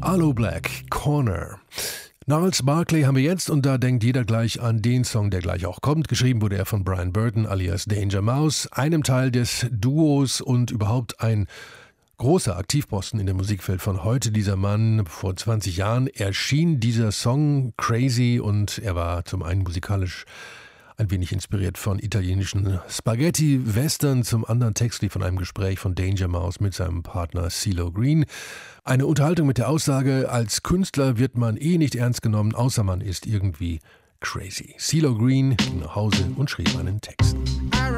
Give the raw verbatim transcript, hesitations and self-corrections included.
Aloe Blacc, Corner. Gnarls Barkley haben wir jetzt und da denkt jeder gleich an den Song, der gleich auch kommt. Geschrieben wurde er von Brian Burton alias Danger Mouse, einem Teil des Duos und überhaupt ein großer Aktivposten in der Musikwelt von heute. Dieser Mann, vor zwanzig Jahren erschien dieser Song Crazy und er war zum einen musikalisch ein wenig inspiriert von italienischen Spaghetti-Western, zum anderen textlich von einem Gespräch von Danger Mouse mit seinem Partner CeeLo Green. Eine Unterhaltung mit der Aussage, als Künstler wird man eh nicht ernst genommen, außer man ist irgendwie crazy. CeeLo Green ging nach Hause und schrieb einen Text.